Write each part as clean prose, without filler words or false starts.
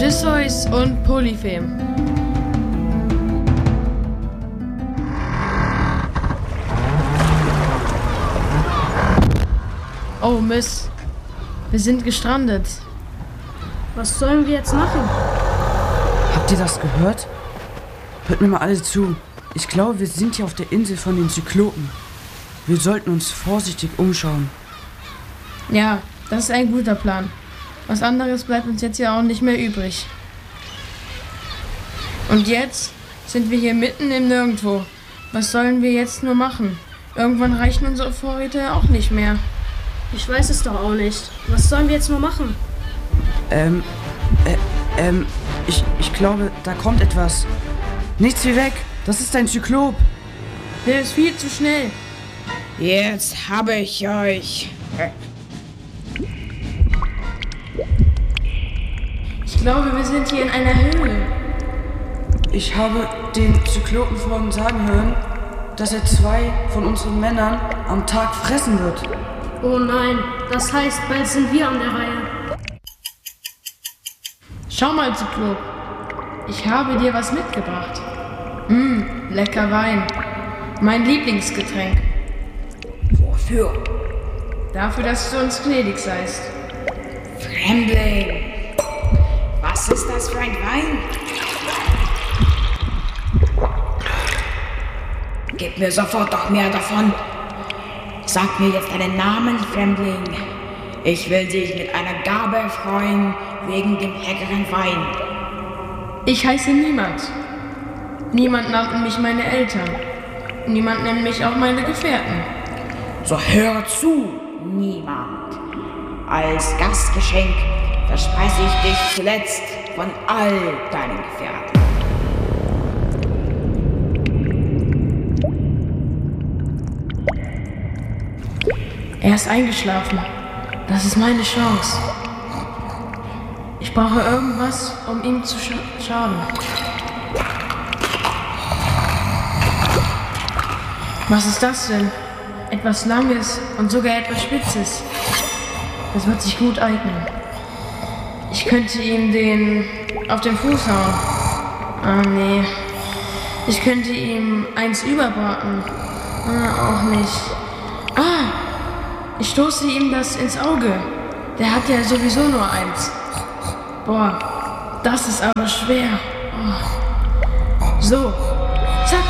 Odysseus und Polyphem. Oh Mist, wir sind gestrandet. Was sollen wir jetzt machen? Habt ihr das gehört? Hört mir mal alle zu. Ich glaube, wir sind hier auf der Insel von den Zyklopen. Wir sollten uns vorsichtig umschauen. Ja, das ist ein guter Plan. Was anderes bleibt uns jetzt ja auch nicht mehr übrig. Und jetzt sind wir hier mitten im Nirgendwo. Was sollen wir jetzt nur machen? Irgendwann reichen unsere Vorräte auch nicht mehr. Ich weiß es doch auch nicht. Was sollen wir jetzt nur machen? Ich glaube, da kommt etwas. Nichts wie weg. Das ist ein Zyklop. Der ist viel zu schnell. Jetzt habe ich euch. Ich glaube, wir sind hier in einer Höhle. Ich habe den Zyklopen vorhin sagen hören, dass er 2 von unseren Männern am Tag fressen wird. Oh nein, das heißt, bald sind wir an der Reihe. Schau mal, Zyklop. Ich habe dir was mitgebracht. Lecker Wein. Mein Lieblingsgetränk. Wofür? Dafür, dass du uns gnädig seist. Fremdling. Was ist das für ein Wein? Gib mir sofort doch mehr davon. Sag mir jetzt deinen Namen, Fremdling. Ich will dich mit einer Gabe erfreuen wegen dem leckeren Wein. Ich heiße Niemand. Niemand nannten mich meine Eltern. Niemand nennt mich auch meine Gefährten. So hör zu, niemand. Als Gastgeschenk verspeise ich dich zuletzt von all deinen Gefährten. Er ist eingeschlafen. Das ist meine Chance. Ich brauche irgendwas, um ihm zu schaden. Was ist das denn? Etwas Langes und sogar etwas Spitzes. Das wird sich gut eignen. Ich könnte ihm auf den Fuß hauen. Ah, nee. Ich könnte ihm eins überbraten. Auch nicht. Ich stoße ihm das ins Auge. Der hat ja sowieso nur eins. Boah, das ist aber schwer. Oh. So, zack.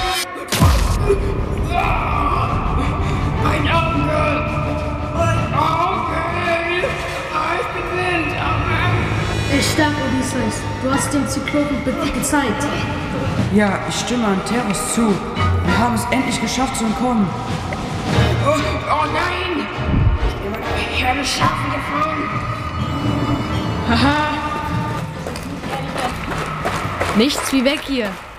Mein Auge! Mein Auge! Ich bin blind! Stark, Odysseus. Du hast dem Zyklopen gezeigt. Ja, ich stimme an Teros zu. Wir haben es endlich geschafft zu entkommen. Oh nein! Ich habe Schafen gefangen! Haha. Nichts wie weg hier.